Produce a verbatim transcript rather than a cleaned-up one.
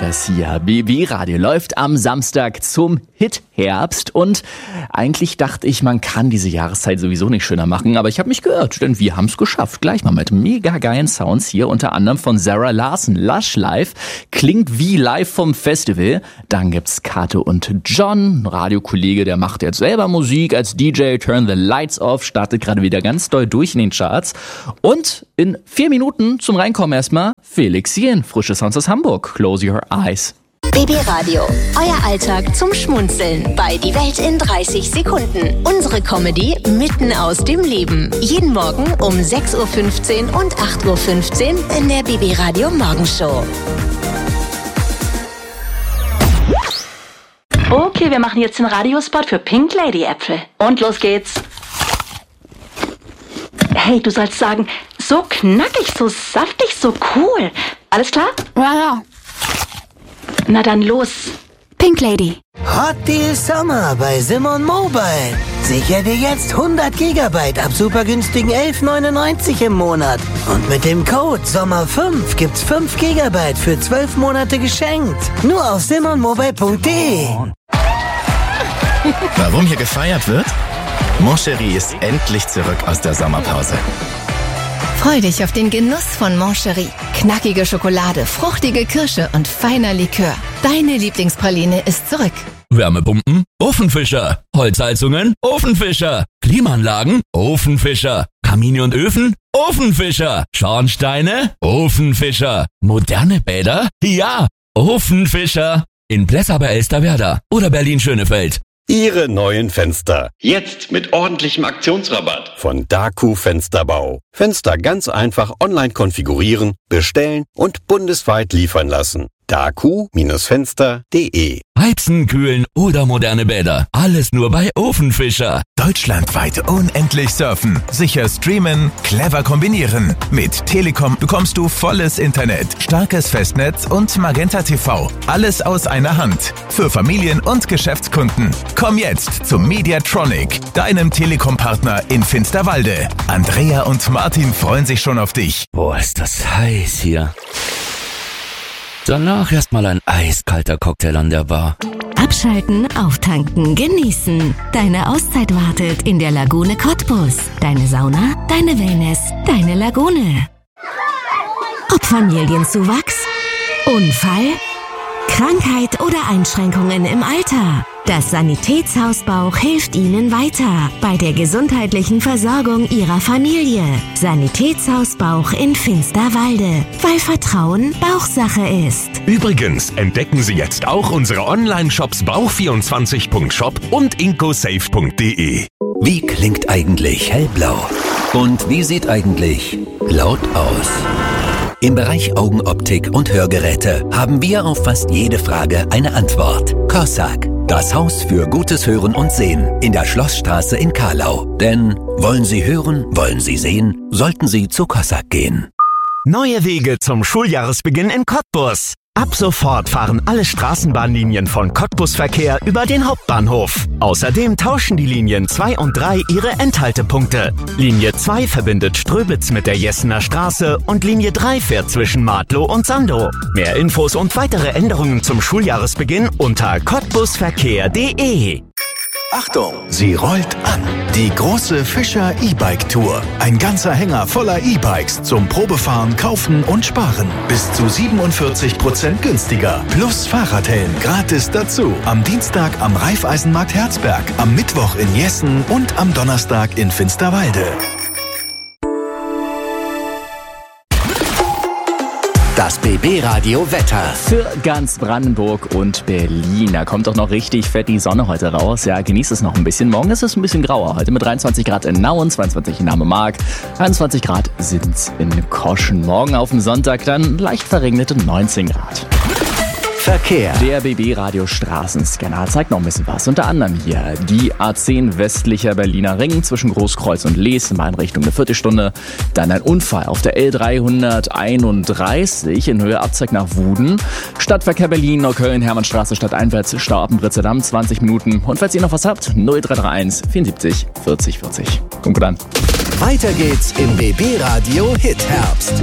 das hier. B B-Radio läuft am Samstag zum Hit-Herbst und eigentlich dachte ich, man kann diese Jahreszeit sowieso nicht schöner machen, aber ich habe mich geirrt, denn wir haben es geschafft. Gleich mal mit mega geilen Sounds hier, unter anderem von Sarah Larson. Lush Live klingt wie live vom Festival. Dann gibt's Kate und John, ein Radiokollege, der macht jetzt selber Musik als D J. Turn the Lights Off, startet gerade wieder ganz doll durch in den Charts. Und in vier Minuten zum Reinkommen erstmal Felix Jen, frische Sounds aus Hamburg. Close your eyes. B B-Radio, euer Alltag zum Schmunzeln bei Die Welt in dreißig Sekunden. Unsere Comedy mitten aus dem Leben. Jeden Morgen um sechs Uhr fünfzehn und acht Uhr fünfzehn in der B B-Radio Morgenshow. Okay, wir machen jetzt den Radiospot für Pink Lady Äpfel. Und los geht's. Hey, du sollst sagen, so knackig, so saftig, so cool. Alles klar? Ja, ja. Na dann los. Pink Lady. Hot Deal Sommer bei Simon Mobile. Sicher dir jetzt hundert Gigabyte ab super günstigen elf neunundneunzig im Monat. Und mit dem Code Sommer fünf gibt's fünf Gigabyte für zwölf Monate geschenkt. Nur auf simon mobile punkt de. Warum hier gefeiert wird? Moncherie ist endlich zurück aus der Sommerpause. Freu dich auf den Genuss von Moncherie. Knackige Schokolade, fruchtige Kirsche und feiner Likör. Deine Lieblingspraline ist zurück. Wärmepumpen? Ofenfischer. Holzheizungen? Ofenfischer. Klimaanlagen? Ofenfischer. Kamine und Öfen? Ofenfischer. Schornsteine? Ofenfischer. Moderne Bäder? Ja, Ofenfischer. In Plessa bei Elsterwerda oder Berlin-Schönefeld. Ihre neuen Fenster. Jetzt mit ordentlichem Aktionsrabatt. Von Daku Fensterbau. Fenster ganz einfach online konfigurieren, bestellen und bundesweit liefern lassen. daku Fenster punkt de. Heizen, kühlen oder moderne Bäder. Alles nur bei Ofenfischer. Deutschlandweit unendlich surfen, sicher streamen, clever kombinieren. Mit Telekom bekommst du volles Internet, starkes Festnetz und Magenta T V. Alles aus einer Hand. Für Familien und Geschäftskunden. Komm jetzt zum Mediatronic, deinem Telekom-Partner in Finsterwalde. Andrea und Martin freuen sich schon auf dich. Boah, ist das heiß hier. Danach erstmal ein eiskalter Cocktail an der Bar. Abschalten, auftanken, genießen. Deine Auszeit wartet in der Lagune Cottbus. Deine Sauna, deine Wellness, deine Lagune. Ob Familienzuwachs, Unfall, Krankheit oder Einschränkungen im Alter. Das Sanitätshaus Bauch hilft Ihnen weiter bei der gesundheitlichen Versorgung Ihrer Familie. Sanitätshaus Bauch in Finsterwalde, weil Vertrauen Bauchsache ist. Übrigens entdecken Sie jetzt auch unsere Online-Shops bauch vierundzwanzig punkt shop und incosafe punkt de. Wie klingt eigentlich hellblau? Und wie sieht eigentlich laut aus? Im Bereich Augenoptik und Hörgeräte haben wir auf fast jede Frage eine Antwort. Cossack, das Haus für gutes Hören und Sehen in der Schlossstraße in Kahlau. Denn wollen Sie hören, wollen Sie sehen, sollten Sie zu Cossack gehen. Neue Wege zum Schuljahresbeginn in Cottbus. Ab sofort fahren alle Straßenbahnlinien von Cottbus-Verkehr über den Hauptbahnhof. Außerdem tauschen die Linien zwei und drei ihre Endhaltepunkte. Linie zwei verbindet Ströbitz mit der Jessener Straße und Linie drei fährt zwischen Martlow und Sandow. Mehr Infos und weitere Änderungen zum Schuljahresbeginn unter cottbusverkehr punkt de. Achtung, sie rollt an. Die große Fischer E-Bike Tour. Ein ganzer Hänger voller E-Bikes zum Probefahren, Kaufen und Sparen. Bis zu siebenundvierzig Prozent günstiger. Plus Fahrradhelm gratis dazu. Am Dienstag am Raiffeisenmarkt Herzberg, am Mittwoch in Jessen und am Donnerstag in Finsterwalde. Das B B-Radio Wetter. Für ganz Brandenburg und Berlin. Da kommt doch noch richtig fett die Sonne heute raus. Ja, genießt es noch ein bisschen. Morgen ist es ein bisschen grauer. Heute mit dreiundzwanzig Grad in Nauen, zweiundzwanzig in Namme-Mark, einundzwanzig Grad sind's in Koschen. Morgen auf dem Sonntag dann leicht verregnete neunzehn Grad. Verkehr. Der B B-Radio Straßenscanner zeigt noch ein bisschen was. Unter anderem hier die A zehn westlicher Berliner Ring zwischen Großkreuz und Lees in beiden Richtungen eine Viertelstunde. Dann ein Unfall auf der L dreihunderteinunddreißig in Höhe Abzweig nach Wuden. Stadtverkehr Berlin, Neukölln, Hermannstraße, Stadteinwärts, Stau ab dem Britzer zwanzig Minuten. Und falls ihr noch was habt, null drei drei eins vierundsiebzig vierzig vierzig. Kommt gut an. Weiter geht's im B B-Radio Hit Herbst.